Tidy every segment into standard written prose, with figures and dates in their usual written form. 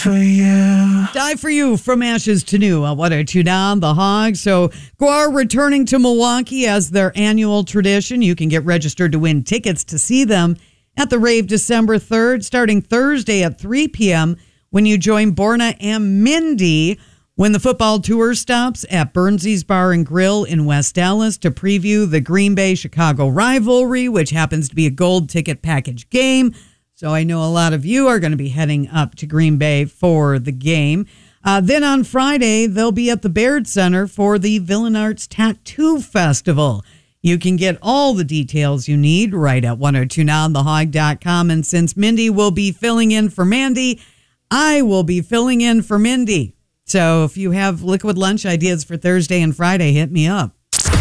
For you. Die for You from Ashes to New. What are you down? The Hogs. So Gwar returning to Milwaukee as their annual tradition. You can get registered to win tickets to see them at the rave December 3rd, starting Thursday at 3 p.m. when you join Borna and Mindy when the football tour stops at Burnsy's Bar and Grill in West Dallas to preview the Green Bay-Chicago rivalry, which happens to be a gold ticket package game. So I know a lot of you are going to be heading up to Green Bay for the game. Then on Friday, they'll be at the Baird Center for the Villain Arts Tattoo Festival. You can get all the details you need right at 1029thehog.com. And since Mindy will be filling in for Mandy, I will be filling in for Mindy. So if you have liquid lunch ideas for Thursday and Friday, hit me up.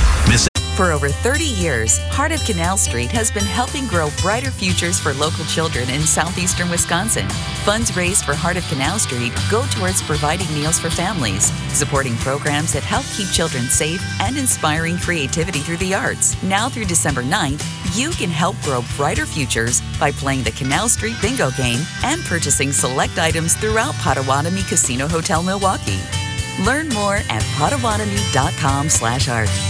For over 30 years, Heart of Canal Street has been helping grow brighter futures for local children in southeastern Wisconsin. Funds raised for Heart of Canal Street go towards providing meals for families, supporting programs that help keep children safe, and inspiring creativity through the arts. Now through December 9th, you can help grow brighter futures by playing the Canal Street Bingo game and purchasing select items throughout Potawatomi Casino Hotel Milwaukee. Learn more at potawatomi.com/art.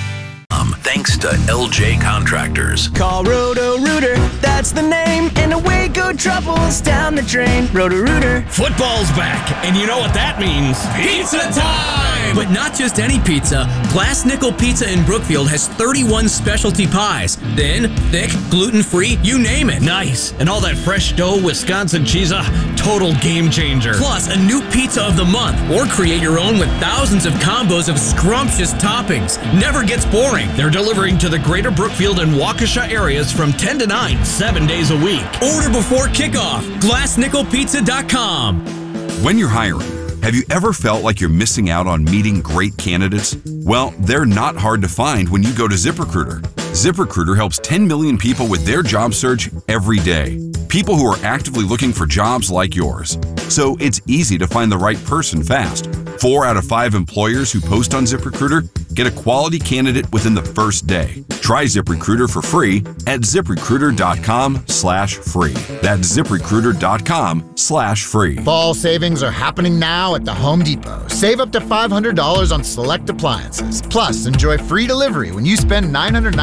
Thanks to LJ Contractors. Call Roto-Rooter, that's the name, and away go troubles down the drain. Roto-Rooter. Football's back, and you know what that means. Pizza time! But not just any pizza. Glass Nickel Pizza in Brookfield has 31 specialty pies. Thin, thick, gluten-free, you name it. Nice. And all that fresh dough, Wisconsin cheese, total game changer. Plus, a new pizza of the month. Or create your own with thousands of combos of scrumptious toppings. Never gets boring. They're delivering to the greater Brookfield and Waukesha areas from 10 to 9, 7 days a week. Order before kickoff. GlassNickelPizza.com. When you're hiring, have you ever felt like you're missing out on meeting great candidates? Well, they're not hard to find when you go to ZipRecruiter. ZipRecruiter helps 10 million people with their job search every day. People who are actively looking for jobs like yours. So it's easy to find the right person fast. 4 out of 5 employers who post on ZipRecruiter get a quality candidate within the first day. Try ZipRecruiter for free at ZipRecruiter.com/free. That's ZipRecruiter.com/free. Fall savings are happening now at the Home Depot. Save up to $500 on select appliances. Plus, enjoy free delivery when you spend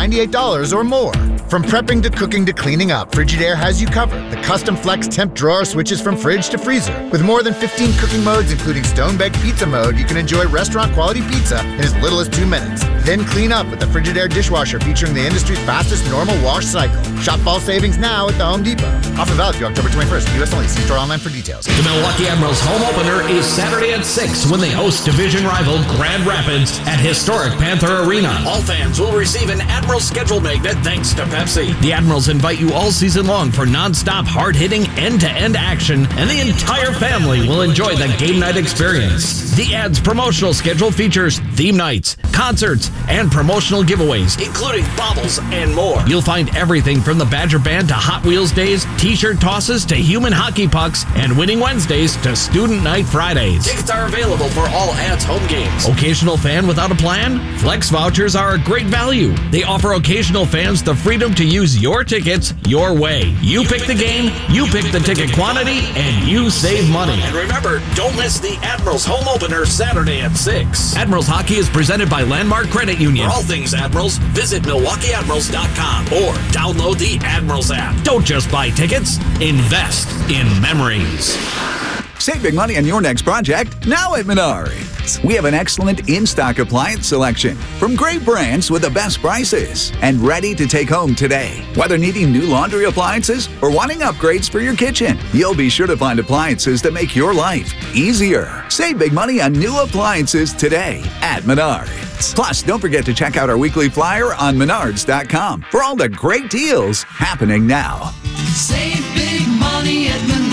$998 or more. From prepping to cooking to cleaning up, Frigidaire has you covered. The custom flex temp drawer switches from fridge to freezer. With more than 15 cooking modes, including stone-baked pizza mode, you can enjoy restaurant-quality pizza in as little as 2 minutes. Then clean up with the Frigidaire dishwasher featuring the industry's fastest normal wash cycle. Shop fall savings now at the Home Depot. Offer valid through October 21st. U.S. only. See store online for details. The Milwaukee Admirals home opener is Saturday at 6 when they host division rival Grand Rapids at historic Panther Arena. All fans will receive an Admirals schedule magnet thanks to Pepsi. The Admirals invite you all season long for non-stop, hard-hitting, end-to-end action, and the entire family will enjoy the game night experience. The Ad's promotional schedule features theme nights, concerts, and promotional giveaways, including baubles and more. You'll find everything from the Badger Band to Hot Wheels days, t-shirt tosses to human hockey pucks, and Winning Wednesdays to Student Night Fridays. Tickets are available for all Ads home games. Occasional fan without a plan? Flex vouchers are a great value. They offer occasional fans the freedom to use your tickets your way. You pick the game, you pick the ticket quantity, and you save money. And remember, don't miss the Admirals home opener Saturday at 6. Admirals Hockey is presented by Landmark Credit Union. For all things Admirals, visit MilwaukeeAdmirals.com or download the Admirals app. Don't just buy tickets, invest in memories. Save big money on your next project now at Menards. We have an excellent in-stock appliance selection from great brands with the best prices and ready to take home today. Whether needing new laundry appliances or wanting upgrades for your kitchen, you'll be sure to find appliances that make your life easier. Save big money on new appliances today at Menards. Plus, don't forget to check out our weekly flyer on Menards.com for all the great deals happening now. Save big money at Menards.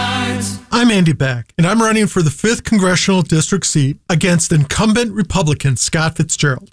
I'm Andy Beck, and I'm running for the 5th Congressional District seat against incumbent Republican Scott Fitzgerald.